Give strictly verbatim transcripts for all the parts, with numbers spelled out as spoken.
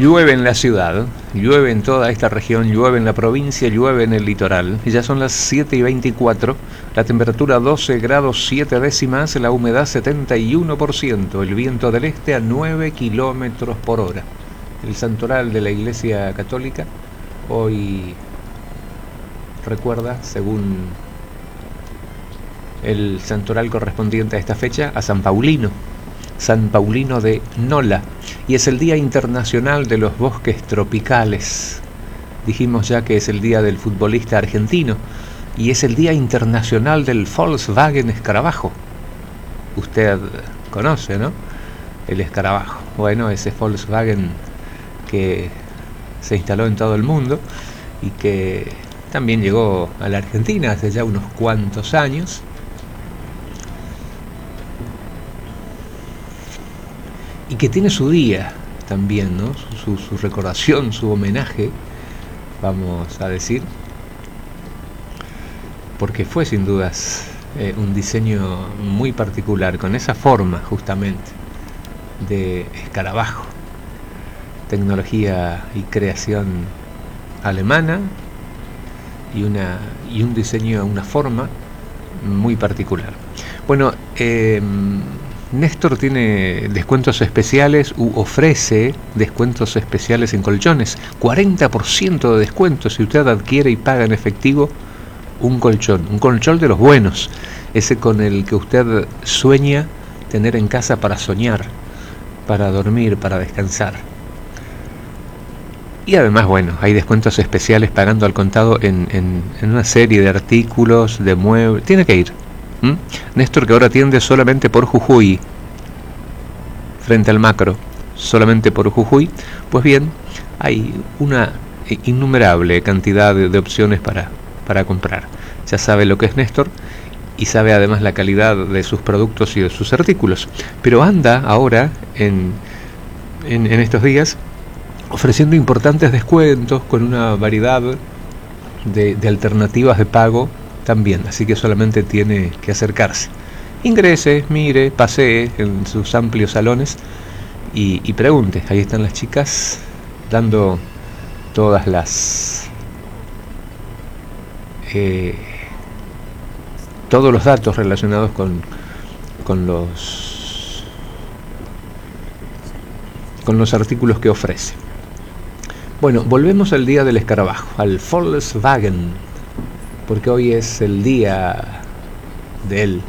Llueve en la ciudad, llueve en toda esta región, llueve en la provincia, llueve en el litoral. Ya son las siete y veinticuatro, la temperatura doce grados siete décimas, la humedad setenta y uno por ciento, el viento del este a nueve kilómetros por hora. El santoral de la Iglesia Católica hoy recuerda, según el santoral correspondiente a esta fecha, a San Paulino. San Paulino de Nola, y es el Día Internacional de los Bosques Tropicales. Dijimos ya que es el Día del Futbolista Argentino, y es el Día Internacional del Volkswagen Escarabajo. Usted conoce, ¿no? El escarabajo. Bueno, ese Volkswagen que se instaló en todo el mundo y que también llegó a la Argentina hace ya unos cuantos años. Y que tiene su día también, ¿no? Su, su recordación, su homenaje, vamos a decir, porque fue sin dudas eh, un diseño muy particular, con esa forma justamente de escarabajo, tecnología y creación alemana y, una, y un diseño, una forma muy particular. Bueno, eh, Néstor tiene descuentos especiales u ofrece descuentos especiales en colchones. cuarenta por ciento de descuento si usted adquiere y paga en efectivo un colchón. Un colchón de los buenos. Ese con el que usted sueña tener en casa para soñar, para dormir, para descansar. Y además, bueno, hay descuentos especiales pagando al contado en, en, en una serie de artículos, de muebles. Tiene que ir. ¿Mm? Néstor, que ahora atiende solamente por Jujuy, frente al Macro, solamente por Jujuy. Pues bien, hay una innumerable cantidad de, de opciones para, para comprar. Ya sabe lo que es Néstor y sabe además la calidad de sus productos y de sus artículos. Pero anda ahora, en, en, en estos días, ofreciendo importantes descuentos con una variedad de, de alternativas de pago también, así que solamente tiene que acercarse. Ingrese, mire, pasee en sus amplios salones y, y pregunte. Ahí están las chicas dando todas las eh, todos los datos relacionados con con los con los artículos que ofrece. Bueno, volvemos al día del escarabajo, al Volkswagen, porque hoy es el día de él.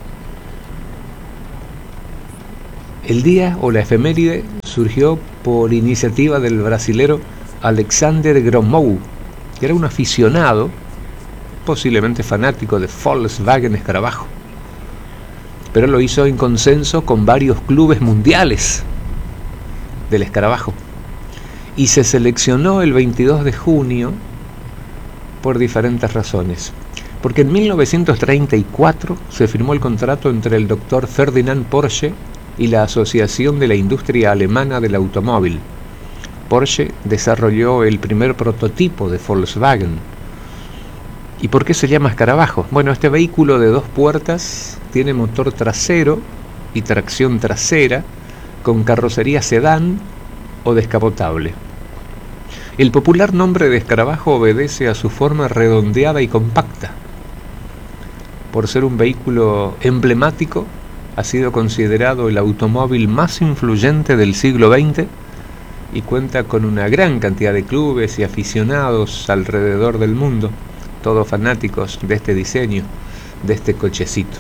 El día o la efeméride surgió por iniciativa del brasilero Alexander Gromou, que era un aficionado, posiblemente fanático de Volkswagen Escarabajo, pero lo hizo en consenso con varios clubes mundiales del escarabajo, y se seleccionó el veintidós de junio por diferentes razones. Porque en mil novecientos treinta y cuatro se firmó el contrato entre el doctor Ferdinand Porsche y la Asociación de la Industria Alemana del Automóvil. Porsche desarrolló el primer prototipo de Volkswagen. ¿Y por qué se llama escarabajo? Bueno, este vehículo de dos puertas tiene motor trasero y tracción trasera, con carrocería sedán o descapotable. El popular nombre de escarabajo obedece a su forma redondeada y compacta. Por ser un vehículo emblemático, ha sido considerado el automóvil más influyente del siglo veinte y cuenta con una gran cantidad de clubes y aficionados alrededor del mundo, todos fanáticos de este diseño, de este cochecito.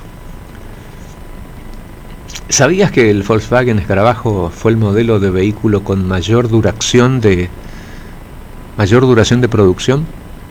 ¿Sabías que el Volkswagen Escarabajo fue el modelo de vehículo con mayor duración de mayor duración de producción?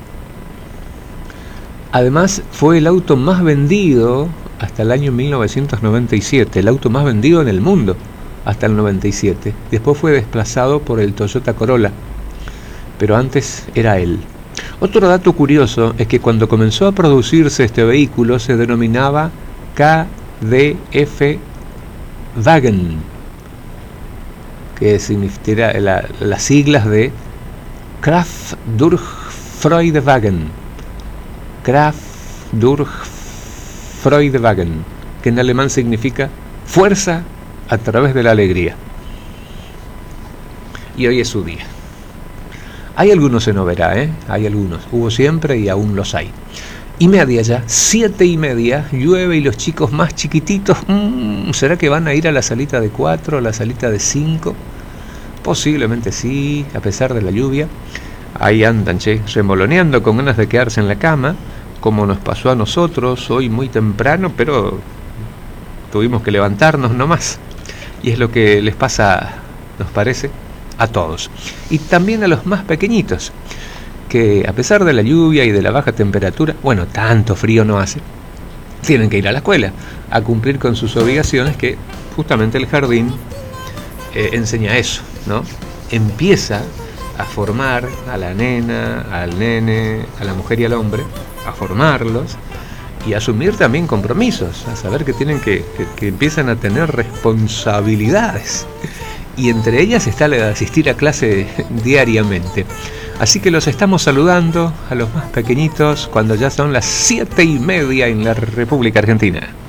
Además, fue el auto más vendido hasta el año mil novecientos noventa y siete, el auto más vendido en el mundo hasta el noventa y siete. Después fue desplazado por el Toyota Corolla, pero antes era él. Otro dato curioso es que cuando comenzó a producirse este vehículo se denominaba K D F Wagen, que significa la, las siglas de Kraft durch Freudewagen, Kraft durch Freudewagen, que en alemán significa fuerza a través de la alegría. y hoy es su día. Hay algunos en Oberá, ¿eh? Hay algunos, hubo siempre y aún los hay. Y media ya, siete y media, llueve y los chicos más chiquititos, mmm, ¿será que van a ir a la salita de cuatro, a la salita de cinco? Posiblemente sí, a pesar de la lluvia. Ahí andan, che, remoloneando con ganas de quedarse en la cama, como nos pasó a nosotros hoy muy temprano, pero tuvimos que levantarnos nomás. Y es lo que les pasa, nos parece, a todos. Y también a los más pequeñitos, que a pesar de la lluvia y de la baja temperatura, bueno, tanto frío no hace, tienen que ir a la escuela a cumplir con sus obligaciones, que justamente el jardín eh, enseña eso, ¿no? Empieza a formar a la nena, al nene, a la mujer y al hombre, a formarlos y a asumir también compromisos, a saber que tienen que, que, que empiezan a tener responsabilidades, y entre ellas está la de asistir a clase diariamente. Así que los estamos saludando a los más pequeñitos cuando ya son las siete y media en la República Argentina.